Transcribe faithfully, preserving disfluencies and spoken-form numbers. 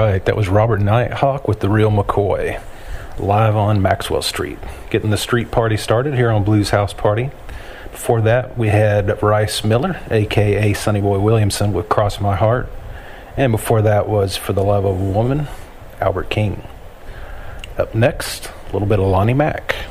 right, that was Robert Nighthawk with The Real McCoy, live on Maxwell Street, getting the street party started here on Blues House Party. Before that, we had Rice Miller, a k a. Sonny Boy Williamson, with Cross My Heart. And before that was For the Love of a Woman, Albert King. Up next, a little bit of Lonnie Mack.